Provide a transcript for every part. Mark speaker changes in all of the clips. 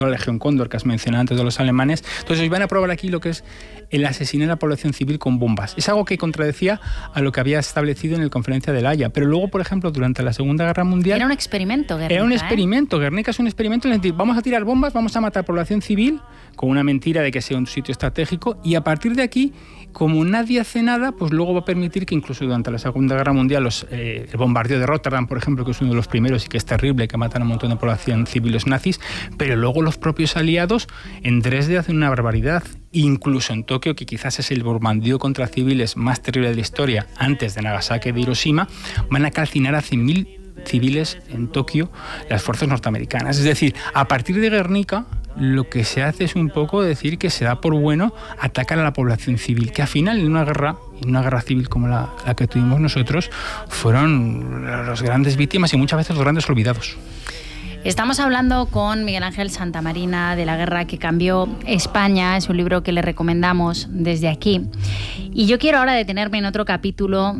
Speaker 1: la Legión Cóndor, que has mencionado antes, de los alemanes. Entonces, van a probar aquí lo que es el asesinar a la población civil con bombas. Es algo que contradecía a lo que había establecido en la Conferencia de La Haya. Pero luego, por ejemplo, durante la Segunda Guerra Mundial...
Speaker 2: Era un experimento, Guernica.
Speaker 1: Era un experimento. Guernica es un experimento en el que vamos a tirar bombas, vamos a matar población civil, con una mentira de que sea un sitio estratégico, y a partir de aquí, como nadie hace nada, pues luego va a permitir que incluso durante la Segunda Guerra Mundial el bombardeo de Rotterdam, por ejemplo, que es uno de los primeros y que es terrible, que matan a un montón de población civil los nazis, pero luego los propios aliados en Dresde hacen una barbaridad. Incluso en Tokio, que quizás es el bombardeo contra civiles más terrible de la historia, antes de Nagasaki y de Hiroshima, van a calcinar a 100.000 civiles en Tokio las fuerzas norteamericanas. Es decir, a partir de Guernica, lo que se hace es un poco decir que se da por bueno atacar a la población civil, que al final en una guerra civil como la que tuvimos nosotros, fueron las grandes víctimas y muchas veces los grandes olvidados.
Speaker 2: Estamos hablando con Miguel Ángel Santamarina de La guerra que cambió España. Es un libro que le recomendamos desde aquí. Y yo quiero ahora detenerme en otro capítulo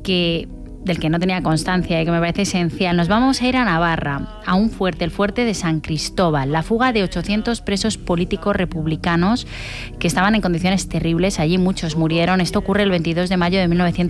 Speaker 2: del que no tenía constancia y que me parece esencial. Nos vamos a ir a Navarra, a un fuerte, el fuerte de San Cristóbal, la fuga de 800 presos políticos republicanos que estaban en condiciones terribles. Allí muchos murieron. Esto ocurre el 22 de mayo de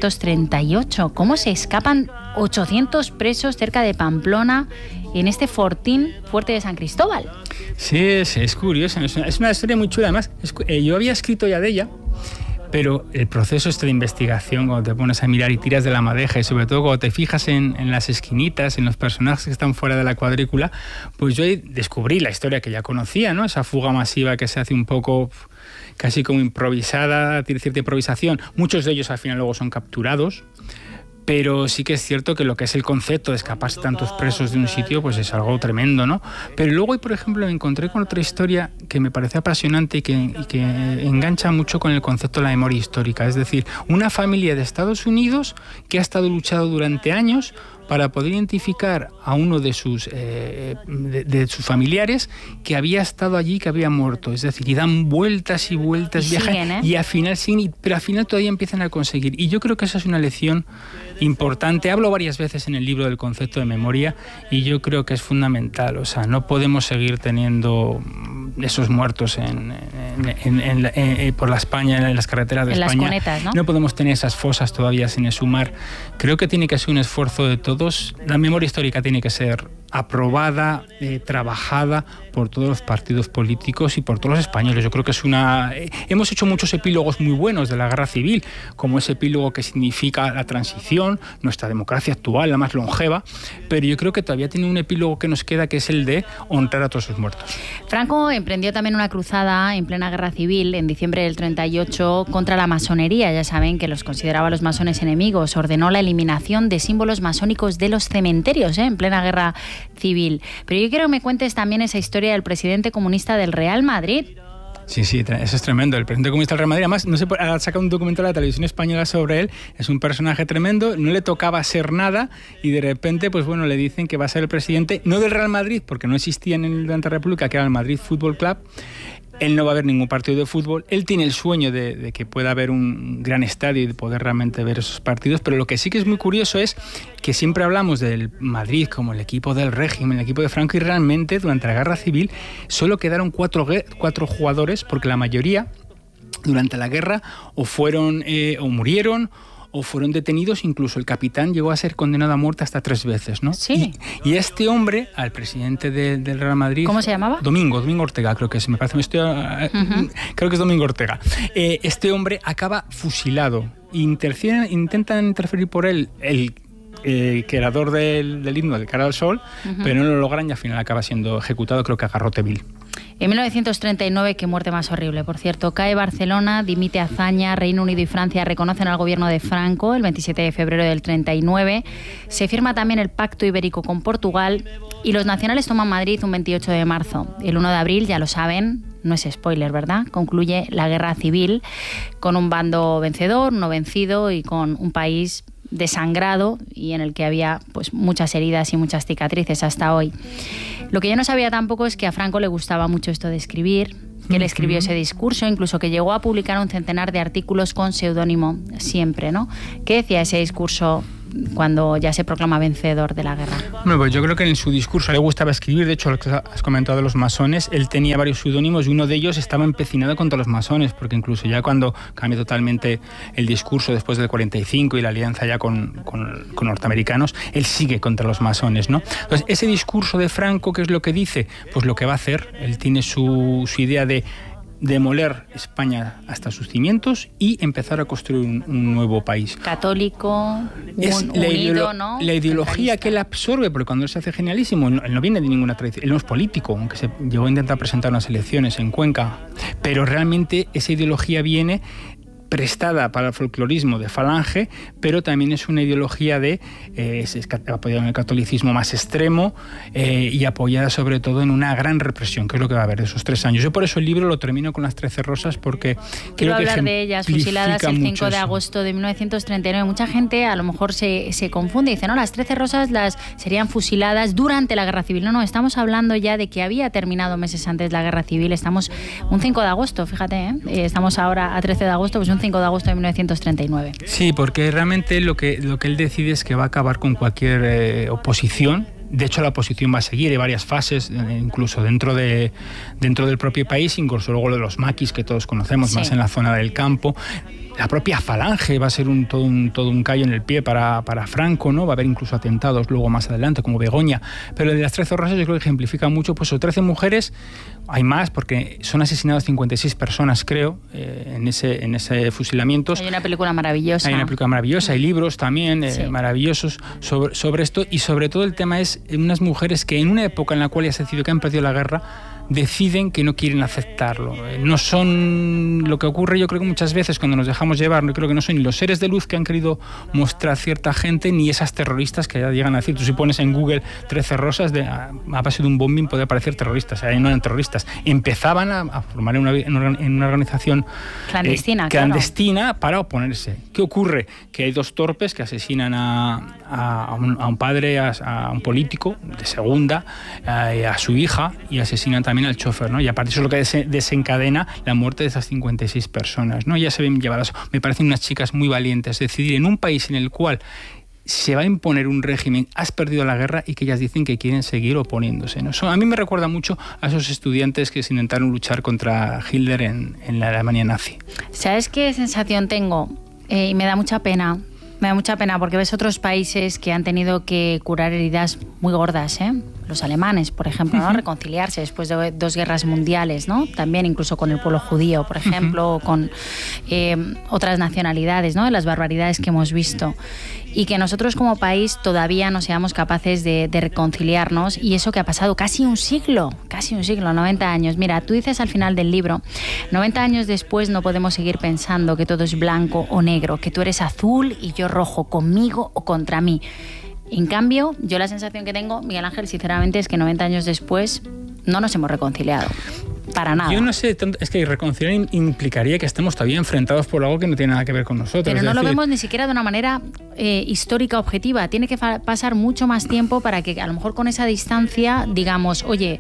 Speaker 2: 1938. ¿Cómo se escapan 800 presos cerca de Pamplona en este fortín fuerte de San Cristóbal?
Speaker 1: Sí, es curioso. Es una historia muy chula. Además, yo había escrito ya de ella, pero el proceso de investigación, cuando te pones a mirar y tiras de la madeja, y sobre todo cuando te fijas en las esquinitas, en los personajes que están fuera de la cuadrícula, pues yo ahí descubrí la historia que ya conocía, ¿no? Esa fuga masiva que se hace un poco casi como improvisada, tiene cierta improvisación. Muchos de ellos al final luego son capturados. Pero sí que es cierto que lo que es el concepto de escaparse tantos presos de un sitio, pues es algo tremendo, ¿no? Pero luego, por ejemplo, me encontré con otra historia que me parece apasionante y que engancha mucho con el concepto de la memoria histórica. Es decir, una familia de Estados Unidos que ha estado luchando durante años para poder identificar a uno de sus familiares que había estado allí, que había muerto. Es decir, y dan vueltas y vueltas, viajan, y al final siguen, pero al final todavía empiezan a conseguir. Y yo creo que esa es una lección importante. Hablo varias veces en el libro del concepto de memoria y yo creo que es fundamental. O sea, no podemos seguir teniendo esos muertos por la España, en las carreteras de España.
Speaker 2: En las cunetas, ¿no?
Speaker 1: No podemos tener esas fosas todavía sin exhumar. Creo que tiene que ser un esfuerzo de todos. La memoria histórica tiene que ser aprobada, trabajada por todos los partidos políticos y por todos los españoles. Yo creo que es hemos hecho muchos epílogos muy buenos de la guerra civil, como ese epílogo que significa la transición, nuestra democracia actual, la más longeva, pero yo creo que todavía tiene un epílogo que nos queda, que es el de honrar a todos sus muertos.
Speaker 2: Franco emprendió también una cruzada en plena guerra civil en diciembre del 38 contra la masonería. Ya saben que los consideraba los masones enemigos. Ordenó la eliminación de símbolos masónicos de los cementerios en plena guerra civil. Pero yo quiero que me cuentes también esa historia del presidente comunista del Real Madrid.
Speaker 1: Sí, eso es tremendo. El presidente comunista del Real Madrid, además, no sé, ha sacado un documental de la televisión española sobre él. Es un personaje tremendo, no le tocaba ser nada y de repente, pues bueno, le dicen que va a ser el presidente, no del Real Madrid, porque no existía durante la República, que era el Madrid Fútbol Club. Él no va a ver ningún partido de fútbol. Él tiene el sueño de que pueda haber un gran estadio y de poder realmente ver esos partidos. Pero lo que sí que es muy curioso es que siempre hablamos del Madrid como el equipo del régimen, el equipo de Franco, y realmente durante la guerra civil solo quedaron cuatro jugadores, porque la mayoría durante la guerra o murieron o fueron detenidos. Incluso el capitán llegó a ser condenado a muerte hasta 3 veces, ¿no?
Speaker 2: Sí.
Speaker 1: Y este hombre, al presidente del Real Madrid...
Speaker 2: ¿Cómo se llamaba?
Speaker 1: Domingo Ortega, creo que es. Creo que es Domingo Ortega. Este hombre acaba fusilado. Intentan interferir por él el creador del himno de Cara al Sol, pero no lo logran y al final acaba siendo ejecutado, creo que a garrote vil.
Speaker 2: En 1939, qué muerte más horrible, por cierto, cae Barcelona, dimite Azaña, Reino Unido y Francia reconocen al gobierno de Franco el 27 de febrero del 39. Se firma también el Pacto Ibérico con Portugal y los nacionales toman Madrid un 28 de marzo. El 1 de abril, ya lo saben, no es spoiler, ¿verdad? Concluye la guerra civil con un bando vencedor, uno vencido y con un país desangrado y en el que había pues muchas heridas y muchas cicatrices hasta hoy. Lo que yo no sabía tampoco es que a Franco le gustaba mucho esto de escribir, que él escribió ese discurso, incluso que llegó a publicar un centenar de artículos con seudónimo siempre, ¿no? ¿Qué decía ese discurso cuando ya se proclama vencedor de la guerra?
Speaker 1: Bueno, pues yo creo que en su discurso le gustaba escribir. De hecho, lo que has comentado de los masones, él tenía varios seudónimos y uno de ellos estaba empecinado contra los masones, porque incluso ya cuando cambia totalmente el discurso después del 45 y la alianza ya con norteamericanos, él sigue contra los masones, ¿no? Entonces, ese discurso de Franco, ¿qué es lo que dice? Pues lo que va a hacer. Él tiene su idea de demoler España hasta sus cimientos y empezar a construir un nuevo país.
Speaker 2: Católico,
Speaker 1: unido,
Speaker 2: ¿no?
Speaker 1: La ideología que él absorbe, porque cuando él se hace genialísimo, él no viene de ninguna tradición, él no es político, aunque se llegó a intentar presentar unas elecciones en Cuenca, pero realmente esa ideología viene prestada para el folclorismo de Falange, pero también es una ideología apoyada en el catolicismo más extremo y apoyada sobre todo en una gran represión, que es lo que va a haber de esos 3 años. Yo por eso el libro lo termino con las 13 rosas, porque
Speaker 2: quiero hablar de ellas, fusiladas el 5 de agosto de 1939. Mucha gente a lo mejor se confunde y dice, no, las 13 rosas serían fusiladas durante la Guerra Civil. No, estamos hablando ya de que había terminado meses antes la Guerra Civil. Estamos un 5 de agosto, fíjate, estamos ahora a 13 de agosto, pues un 5 de agosto de 1939.
Speaker 1: Sí, porque realmente lo que él decide es que va a acabar con cualquier oposición. De hecho, la oposición va a seguir, hay varias fases, incluso dentro del propio país, incluso luego de los maquis que todos conocemos, sí, más en la zona del campo. La propia Falange va a ser todo un callo en el pie para Franco, ¿no? Va a haber incluso atentados luego más adelante, como Begoña. Pero de las 13 rosas yo creo que ejemplifica mucho, pues, o 13 mujeres, hay más, porque son asesinadas 56 personas, creo, en ese fusilamiento.
Speaker 2: Hay una película maravillosa.
Speaker 1: Hay libros también maravillosos sobre esto, y sobre todo el tema es unas mujeres que en una época en la cual ya se decidió que han perdido la guerra, deciden que no quieren aceptarlo. No son lo que ocurre, yo creo que muchas veces cuando nos dejamos llevar, no creo que no son ni los seres de luz que han querido mostrar cierta gente, ni esas terroristas que ya llegan a decir. Tú si pones en Google 13 rosas, a base de un bombing puede aparecer terroristas. Ahí no eran terroristas. Empezaban a formar en una organización clandestina para oponerse. ¿Qué ocurre? Que hay 2 torpes que asesinan a un padre, a un político de segunda, a su hija, y asesinan también al chofer, ¿no? Y aparte eso es lo que desencadena la muerte de esas 56 personas, ¿no? Ya se ven llevadas, me parecen unas chicas muy valientes, decidir en un país en el cual se va a imponer un régimen, has perdido la guerra, y que ellas dicen que quieren seguir oponiéndose, ¿no? A mí me recuerda mucho a esos estudiantes que se intentaron luchar contra Hitler en la Alemania nazi.
Speaker 2: ¿Sabes qué sensación tengo? Y me da mucha pena. Me da mucha pena porque ves otros países que han tenido que curar heridas muy gordas, ¿eh? Los alemanes, por ejemplo, ¿no? Reconciliarse después de 2 guerras mundiales, ¿no? También incluso con el pueblo judío, por ejemplo, con otras nacionalidades, ¿no? De las barbaridades que hemos visto. Y que nosotros como país todavía no seamos capaces de reconciliarnos, y eso que ha pasado casi un siglo, 90 años. Mira, tú dices al final del libro, 90 años después no podemos seguir pensando que todo es blanco o negro, que tú eres azul y yo rojo, conmigo o contra mí. En cambio, yo la sensación que tengo, Miguel Ángel, sinceramente, es que 90 años después no nos hemos reconciliado. Para nada.
Speaker 1: Yo no sé, es que reconciliar implicaría que estemos todavía enfrentados por algo que no tiene nada que ver con nosotros.
Speaker 2: Pero no lo vemos ni siquiera de una manera histórica objetiva. Tiene que pasar mucho más tiempo para que a lo mejor con esa distancia digamos, oye,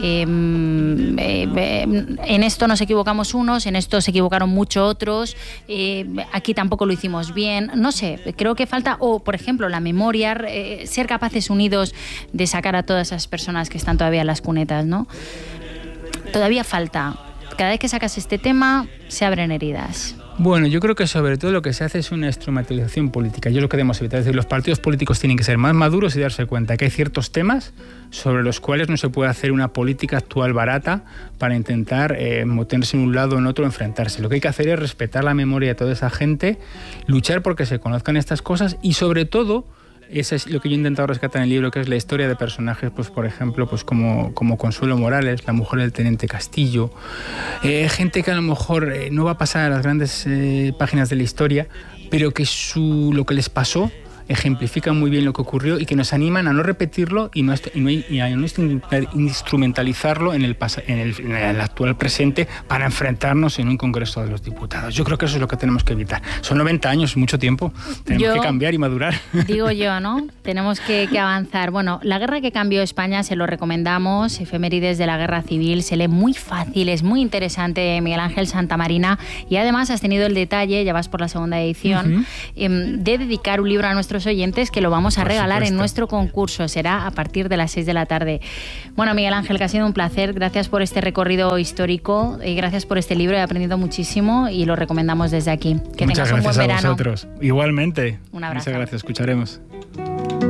Speaker 2: en esto nos equivocamos unos, en esto se equivocaron mucho otros, aquí tampoco lo hicimos bien. No sé, creo que falta, o por ejemplo, la memoria, ser capaces unidos de sacar a todas esas personas que están todavía en las cunetas, ¿no? Todavía falta. Cada vez que sacas este tema, se abren heridas.
Speaker 1: Bueno, yo creo que sobre todo lo que se hace es una instrumentalización política. Yo lo que debemos evitar es decir, los partidos políticos tienen que ser más maduros y darse cuenta que hay ciertos temas sobre los cuales no se puede hacer una política actual barata para intentar meterse en un lado o en otro, enfrentarse. Lo que hay que hacer es respetar la memoria de toda esa gente, luchar porque se conozcan estas cosas y sobre todo, eso es lo que yo he intentado rescatar en el libro, que es la historia de personajes, pues por ejemplo, pues como Consuelo Morales, la mujer del teniente Castillo, gente que a lo mejor no va a pasar a las grandes páginas de la historia, pero que lo que les pasó ejemplifican muy bien lo que ocurrió y que nos animan a no repetirlo y a no instrumentalizarlo en el actual presente para enfrentarnos en un Congreso de los Diputados. Yo creo que eso es lo que tenemos que evitar. Son 90 años, mucho tiempo. Tenemos que cambiar y madurar.
Speaker 2: Digo yo, ¿no? Tenemos que avanzar. Bueno, La guerra que cambió España se lo recomendamos. Efemérides de la Guerra Civil. Se lee muy fácil, es muy interesante, Miguel Ángel Santamarina. Y además has tenido el detalle, ya vas por la segunda edición, de dedicar un libro a nuestros nuestros oyentes, que lo vamos a regalar
Speaker 1: supuesto.
Speaker 2: en nuestro concurso. Será a partir de las 6 de la tarde. Bueno, Miguel Ángel, que ha sido un placer. Gracias por este recorrido histórico y gracias por este libro. He aprendido muchísimo y lo recomendamos desde aquí. Que
Speaker 1: Muchas
Speaker 2: tengas un buen
Speaker 1: gracias a
Speaker 2: verano.
Speaker 1: vosotros. Igualmente.
Speaker 2: Un abrazo.
Speaker 1: Muchas gracias. Escucharemos.